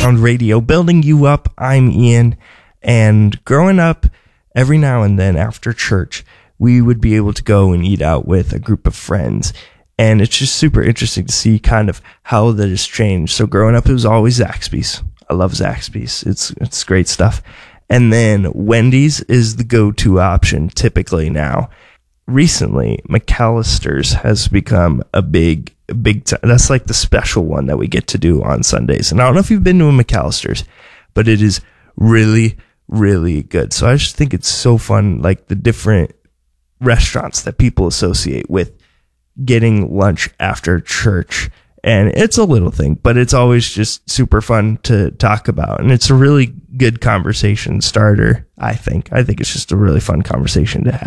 Radio, building you up. I'm Ian, and growing up, every now and then after church, we would be able to go and eat out with a group of friends, and it's just super interesting to see kind of how that has changed. So growing up, it was always Zaxby's. I love Zaxby's. It's great stuff. And then Wendy's is the go-to option typically now. Recently, McAllister's has become a big that's like the special one that we get to do on Sundays. And I don't know if you've been to a McAllister's, but it is really, really good. So I just think it's so fun, like the different restaurants that people associate with getting lunch after church. And it's a little thing, but it's always just super fun to talk about. And it's a really good conversation starter, I think. I think it's just a really fun conversation to have.